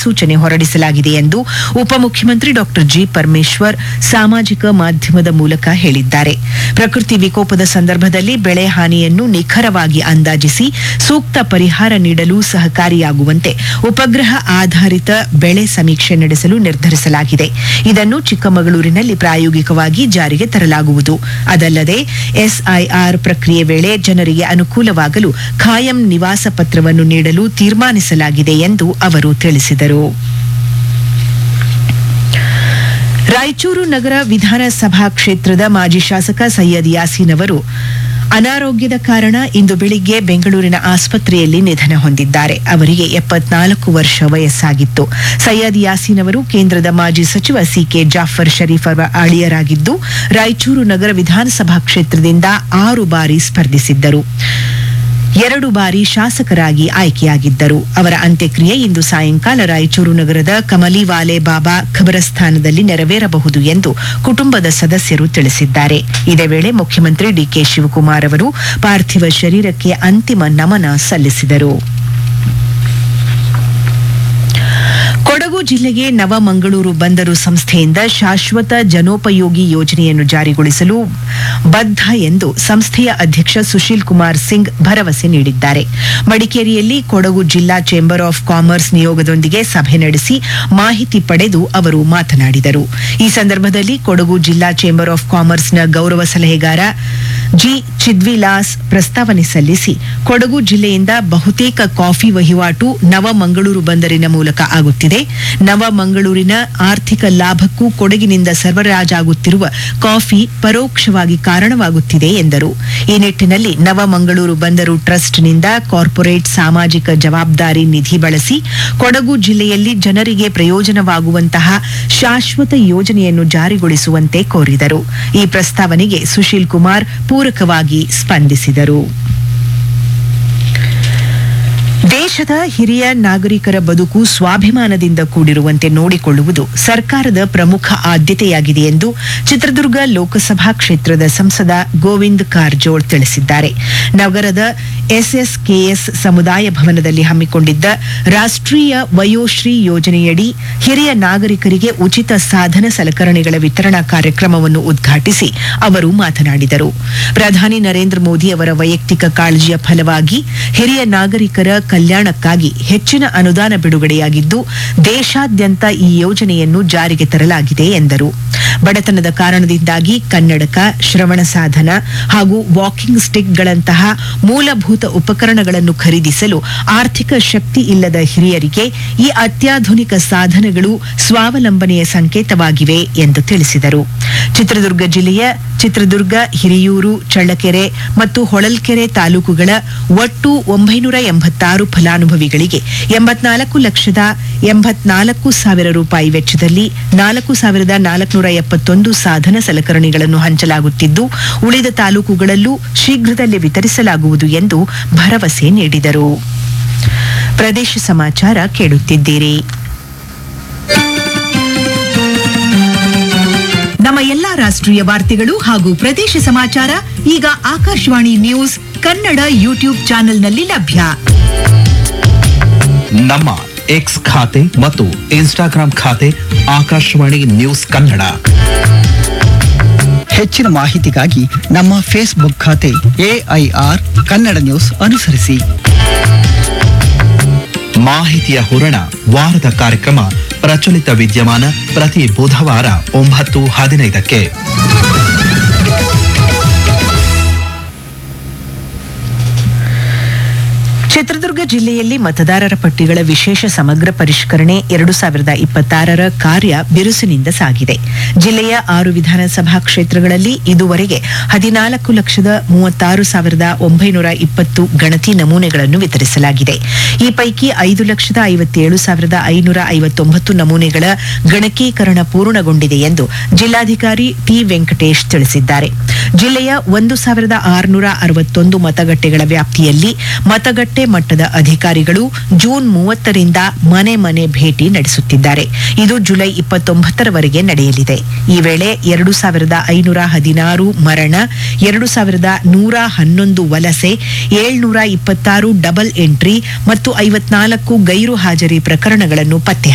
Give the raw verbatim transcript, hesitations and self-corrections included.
ಅಧಿಸೂಚನೆ ಹೊರಡಿಸಲಾಗಿದೆ ಎಂದು ಉಪಮುಖ್ಯಮಂತ್ರಿ ಡಾಕ್ಟರ್ ಜಿ ಪರಮೇಶ್ವರ್ ಸಾಮಾಜಿಕ ಮಾಧ್ಯಮದ ಮೂಲಕ ಹೇಳಿದ್ದಾರೆ. ಪ್ರಕೃತಿ ವಿಕೋಪದ ಸಂದರ್ಭದಲ್ಲಿ ಬೆಳೆ ಹಾನಿಯನ್ನು ನಿಖರವಾಗಿ ಅಂದಾಜಿಸಿ ಸೂಕ್ತ ಪರಿಹಾರ ನೀಡಲು ಸಹಕಾರಿಯಾಗುವಂತೆ ಉಪಗ್ರಹ ಆಧಾರಿತ ಬೆಳೆ ಸಮೀಕ್ಷೆ ನಡೆಸಲು ನಿರ್ಧರಿಸಲಾಗಿದೆ. ಇದನ್ನು ಚಿಕ್ಕಮಗಳೂರಿನಲ್ಲಿ ಪ್ರಾಯೋಗಿಕವಾಗಿ ಜಾರಿಗೆ ತರಲಾಗುವುದು. ಅದಲ್ಲದೆ ಎಸ್ಐಆರ್ ಪ್ರಕ್ರಿಯೆ ವೇಳೆ ಜನರಿಗೆ ಅನುಕೂಲವಾಗಲು ಖಾಯಂ ನಿವಾಸ ಪತ್ರವನ್ನು ನೀಡಲು ತೀರ್ಮಾನಿಸಲಾಗಿದೆ ಎಂದು ಅವರು ತಿಳಿಸಿದರು. ರಾಯಚೂರು ನಗರ ವಿಧಾನಸಭಾ ಕ್ಷೇತ್ರದ ಮಾಜಿ ಶಾಸಕ ಸೈಯದ್ ಯಾಸೀನ್ ಅವರು ಅನಾರೋಗ್ಯದ ಕಾರಣ ಇಂದು ಬೆಳಿಗ್ಗೆ ಬೆಂಗಳೂರಿನ ಆಸ್ಪತ್ರೆಯಲ್ಲಿ ನಿಧನ ಹೊಂದಿದ್ದಾರೆ. ಅವರಿಗೆ ಎಪ್ಪತ್ನಾಲ್ಕು ವರ್ಷ ವಯಸ್ಸಾಗಿತ್ತು. ಸೈಯದ್ ಯಾಸೀನ್ ಅವರು ಕೇಂದ್ರದ ಮಾಜಿ ಸಚಿವ ಸಿಕೆ ಜಾಫರ್ ಶರೀಫ್ ಅವರ ಅಳಿಯರಾಗಿದ್ದು ರಾಯಚೂರು ನಗರ ವಿಧಾನಸಭಾ ಕ್ಷೇತ್ರದಿಂದ ಆರು ಬಾರಿ ಸ್ಪರ್ಧಿಸಿದ್ದರು. ಎರಡು ಬಾರಿ ಶಾಸಕರಾಗಿ ಆಯ್ಕೆಯಾಗಿದ್ದರು. ಅವರ ಅಂತ್ಯಕ್ರಿಯೆ ಇಂದು ಸಾಯಂಕಾಲ ರಾಯಚೂರು ನಗರದ ಕಮಲಿವಾಲೆ ಬಾಬಾ ಖಬರಸ್ಥಾನದಲ್ಲಿ ನೆರವೇರಬಹುದು ಎಂದು ಕುಟುಂಬದ ಸದಸ್ಯರು ತಿಳಿಸಿದ್ದಾರೆ. ಇದೇ ವೇಳೆ ಮುಖ್ಯಮಂತ್ರಿ ಡಿಕೆ ಶಿವಕುಮಾರ್ ಅವರು ಪಾರ್ಥಿವ ಶರೀರಕ್ಕೆ ಅಂತಿಮ ನಮನ ಸಲ್ಲಿಸಿದರು. ಕೊಡಗು ಜಿಲ್ಲೆಗೆ ನವಮಂಗಳೂರು ಬಂದರು ಸಂಸ್ಥೆಯಿಂದ ಶಾಶ್ವತ ಜನೋಪಯೋಗಿ ಯೋಜನೆಯನ್ನು ಜಾರಿಗೊಳಿಸಲು ಬದ್ಧ ಎಂದು ಸಂಸ್ಥೆಯ ಅಧ್ಯಕ್ಷ ಸುಶೀಲ್ ಕುಮಾರ್ ಸಿಂಗ್ ಭರವಸೆ ನೀಡಿದ್ದಾರೆ. ಮಡಿಕೇರಿಯಲ್ಲಿ ಕೊಡಗು ಜಿಲ್ಲಾ ಚೇಂಬರ್ ಆಫ್ ಕಾಮರ್ಸ್ ನಿಯೋಗದೊಂದಿಗೆ ಸಭೆ ನಡೆಸಿ ಮಾಹಿತಿ ಪಡೆದು ಅವರು ಮಾತನಾಡಿದರು. ಈ ಸಂದರ್ಭದಲ್ಲಿ ಕೊಡಗು ಜಿಲ್ಲಾ ಚೇಂಬರ್ ಆಫ್ ಕಾಮರ್ಸ್ನ ಗೌರವ ಸಲಹೆಗಾರ ಜಿ ಚಿದ್ವಿಲಾಸ್ ಪ್ರಸ್ತಾವನೆ ಸಲ್ಲಿಸಿ ಕೊಡಗು ಜಿಲ್ಲೆಯಿಂದ ಬಹುತೇಕ ಕಾಫಿ ವಹಿವಾಟು ನವಮಂಗಳೂರು ಬಂದರಿನ ಮೂಲಕ ಆಗುತ್ತಿದೆ. ನವಮಂಗಳೂರಿನ ಆರ್ಥಿಕ ಲಾಭಕ್ಕೂ ಕೊಡಗಿನಿಂದ ಸರಬರಾಜಾಗುತ್ತಿರುವ ಕಾಫಿ ಪರೋಕ್ಷವಾಗಿ ಕಾರಣವಾಗುತ್ತಿದೆ ಎಂದರು. ಈ ನಿಟ್ಟಿನಲ್ಲಿ ನವಮಂಗಳೂರು ಬಂದರು ಟ್ರಸ್ಟ್ನಿಂದ ಕಾರ್ಪೊರೇಟ್ ಸಾಮಾಜಿಕ ಜವಾಬ್ದಾರಿ ನಿಧಿ ಬಳಸಿ ಕೊಡಗು ಜಿಲ್ಲೆಯಲ್ಲಿ ಜನರಿಗೆ ಪ್ರಯೋಜನವಾಗುವಂತಹ ಶಾಶ್ವತ ಯೋಜನೆಯನ್ನು ಜಾರಿಗೊಳಿಸುವಂತೆ ಕೋರಿದರು. ಈ ಪ್ರಸ್ತಾವನೆಗೆ ಸುಶೀಲ್ ಕುಮಾರ್ ಪೂರಕವಾಗಿ ಸ್ಪಂದಿಸಿದರು. ದೇಶದ ಹಿರಿಯ ನಾಗರಿಕರ ಬದುಕು ಸ್ವಾಭಿಮಾನದಿಂದ ಕೂಡಿರುವಂತೆ ನೋಡಿಕೊಳ್ಳುವುದು ಸರ್ಕಾರದ ಪ್ರಮುಖ ಆದ್ಯತೆಯಾಗಿದೆ ಎಂದು ಚಿತ್ರದುರ್ಗ ಲೋಕಸಭಾ ಕ್ಷೇತ್ರದ ಸಂಸದ ಗೋವಿಂದ್ ಕಾರಜೋಳ್ ತಿಳಿಸಿದ್ದಾರೆ. ನಗರದ ಎಸ್ಎಸ್ಕೆಎಸ್ ಸಮುದಾಯ ಭವನದಲ್ಲಿ ಹಮ್ಮಿಕೊಂಡಿದ್ದ ರಾಷ್ಟ್ರೀಯ ವಯೋಶ್ರೀ ಯೋಜನೆಯಡಿ ಹಿರಿಯ ನಾಗರಿಕರಿಗೆ ಉಚಿತ ಸಾಧನ ಸಲಕರಣೆಗಳ ವಿತರಣಾ ಕಾರ್ಯಕ್ರಮವನ್ನು ಉದ್ಘಾಟಿಸಿ ಅವರು ಮಾತನಾಡಿದರು. ಪ್ರಧಾನಿ ನರೇಂದ್ರ ಮೋದಿ ಅವರ ವೈಯಕ್ತಿಕ ಕಾಳಜಿಯ ಫಲವಾಗಿ ಹಿರಿಯ ನಾಗರಿಕರ ಕಲ್ಯಾಣಕ್ಕಾಗಿ ಹೆಚ್ಚಿನ ಅನುದಾನ ಬಿಡುಗಡೆಯಾಗಿದ್ದು ದೇಶಾದ್ಯಂತ ಈ ಯೋಜನೆಯನ್ನು ಜಾರಿಗೆ ತರಲಾಗಿದೆ ಎಂದರು. ಬಡತನದ ಕಾರಣದಿಂದಾಗಿ ಕನ್ನಡಕ, ಶ್ರವಣ ಸಾಧನ ಹಾಗೂ ವಾಕಿಂಗ್ ಸ್ಟಿಕ್ಗಳಂತಹ ಮೂಲಭೂತ ಉಪಕರಣಗಳನ್ನು ಖರೀದಿಸಲು ಆರ್ಥಿಕ ಶಕ್ತಿ ಇಲ್ಲದ ಹಿರಿಯರಿಗೆ ಈ ಅತ್ಯಾಧುನಿಕ ಸಾಧನಗಳು ಸ್ವಾವಲಂಬನೆಯ ಸಂಕೇತವಾಗಿವೆ ಎಂದು ತಿಳಿಸಿದರು. ಚಿತ್ರದುರ್ಗ ಜಿಲ್ಲೆಯ ಚಿತ್ರದುರ್ಗ, ಹಿರಿಯೂರು, ಚಳ್ಳಕೆರೆ ಮತ್ತು ಹೊಳಲ್ಕೆರೆ ತಾಲೂಕುಗಳ ಒಟ್ಟು ಒಂಬೈನೂರ ಎಂಬತ್ತಾರು ಫಲಾನುಭವಿಗಳಿಗೆ ಎಂಬತ್ನಾಲ್ಕು ಲಕ್ಷದ ಎಂಬತ್ನಾಲ್ಕು ಸಾವಿರ ರೂಪಾಯಿ ವೆಚ್ಚದಲ್ಲಿ ನಾಲ್ಕು ಸಾವಿರದ ನಾಲ್ಕುನೂರ ಎಪ್ಪತ್ತೊಂದು ಸಾಧನ ಸಲಕರಣೆಗಳನ್ನು ಹಂಚಲಾಗುತ್ತಿದ್ದು ಉಳಿದ ತಾಲೂಕುಗಳಲ್ಲೂ ಶೀಘ್ರದಲ್ಲೇ ವಿತರಿಸಲಾಗುವುದು ಎಂದು ಭರವಸೆ ನೀಡಿದರು. ಪ್ರದೇಶ ಸಮಾಚಾರ ಕೇಳುತ್ತಿದ್ದೀರಿ. ನಮ್ಮ ಎಲ್ಲಾ ರಾಷ್ಟ್ರೀಯ ವಾರ್ತೆಗಳು ಹಾಗೂ ಪ್ರದೇಶ ಸಮಾಚಾರ ಈಗ ಆಕಾಶವಾಣಿ ನ್ಯೂಸ್ ಕನ್ನಡ ಯೂಟ್ಯೂಬ್ ಚಾನೆಲ್ನಲ್ಲಿ ಲಭ್ಯ. ನಮ್ಮ ಎಕ್ಸ್ ಖಾತೆ ಮತ್ತು ಇನ್ಸ್ಟಾಗ್ರಾಂ ಖಾತೆ ಆಕಾಶವಾಣಿ ನ್ಯೂಸ್ ಕನ್ನಡ. ಹೆಚ್ಚಿನ ಮಾಹಿತಿಗಾಗಿ ನಮ್ಮ ಫೇಸ್ಬುಕ್ ಖಾತೆ ಎಐಆರ್ ಕನ್ನಡ ನ್ಯೂಸ್ ಅನುಸರಿಸಿ. ಮಾಹಿತಿಯ ಹೂರಣ ವಾರದ ಕಾರ್ಯಕ್ರಮ ಪ್ರಚಲಿತ ವಿದ್ಯಮಾನ ಪ್ರತಿ ಬುಧವಾರ ಒಂಬತ್ತು ಹದಿನೈದಕ್ಕೆ. ಚಿತ್ರದುರ್ಗ ಜಿಲ್ಲೆಯಲ್ಲಿ ಮತದಾರರ ಪಟ್ಟಿಗಳ ವಿಶೇಷ ಸಮಗ್ರ ಪರಿಷ್ಕರಣೆ ಎರಡು ಸಾವಿರದ ಇಪ್ಪತ್ತಾರರ ಕಾರ್ಯ ಬಿರುಸಿನಿಂದ ಸಾಗಿದೆ. ಜಿಲ್ಲೆಯ ಆರು ವಿಧಾನಸಭಾ ಕ್ಷೇತ್ರಗಳಲ್ಲಿ ಇದುವರೆಗೆ ಹದಿನಾಲ್ಕು ಲಕ್ಷದ ಮೂವತ್ತಾರು ಸಾವಿರದ ಒಂಬೈನೂರ ಇಪ್ಪತ್ತು ಗಣತಿ ನಮೂನೆಗಳನ್ನು ವಿತರಿಸಲಾಗಿದೆ. ಈ ಪೈಕಿ ಐದು ಲಕ್ಷದ ಐವತ್ತೇಳು ಸಾವಿರದ ಐನೂರ ಐವತ್ತೊಂಬತ್ತು ನಮೂನೆಗಳ ಗಣಕೀಕರಣ ಪೂರ್ಣಗೊಂಡಿದೆ ಎಂದು ಜಿಲ್ಲಾಧಿಕಾರಿ ಟಿ ವೆಂಕಟೇಶ್ ತಿಳಿಸಿದ್ದಾರೆ. ಜಿಲ್ಲೆಯ ಒಂದು ಸಾವಿರದ ಆರುನೂರ ಅರವತ್ತೊಂದು ಮತಗಟ್ಟೆಗಳ ವ್ಯಾಪ್ತಿಯಲ್ಲಿ ಮತಗಟ್ಟೆ ಮಟ್ಟದ ಅಧಿಕಾರಿಗಳು ಜೂನ್ ಮೂವತ್ತರಿಂದ ಮನೆ ಮನೆ ಭೇಟಿ ನಡೆಸುತ್ತಿದ್ದಾರೆ. ಇದು ಜುಲೈ ಇಪ್ಪತ್ತೊಂಬತ್ತರವರೆಗೆ ನಡೆಯಲಿದೆ. ಈ ವೇಳೆ ಎರಡು ಸಾವಿರದ ಐನೂರ ಹದಿನಾರು ಮರಣ, ಎರಡು ಸಾವಿರದ ನೂರ ಹನ್ನೊಂದು ವಲಸೆ, ಏಳ್ನೂರ ಇಪ್ಪತ್ತಾರು ಡಬಲ್ ಎಂಟ್ರಿ ಮತ್ತು ಐವತ್ನಾಲ್ಕು ಗೈರು ಹಾಜರಿ ಪ್ರಕರಣಗಳನ್ನು ಪತ್ತೆ